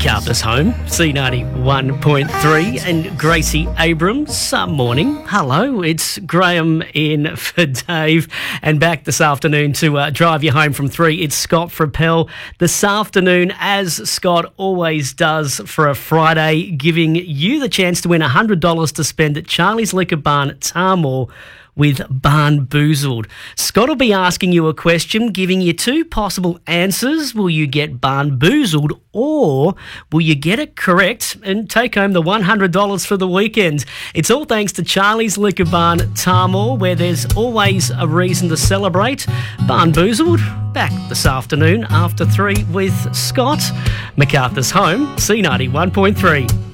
MacArthur's home, C91.3, and Gracie Abrams. Morning. Hello, it's Graham in for Dave, and back this afternoon to drive you home from 3. It's Scott Frappel this afternoon, as Scott always does for a Friday, giving you the chance to win $100 to spend at Charlie's Liquor Barn at Tamworth with Barnboozled. Scott will be asking you a question, giving you 2 possible answers. Will you get Barnboozled, or will you get it correct and take home the $100 for the weekend? It's all thanks to Charlie's Liquor Barn at Tamworth, where there's always a reason to celebrate. Barnboozled, back this afternoon after 3 with Scott. MacArthur's home, C91.3.